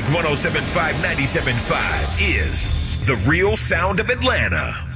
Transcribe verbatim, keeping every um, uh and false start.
Music one oh seven point five, ninety-seven point five is the real sound of Atlanta.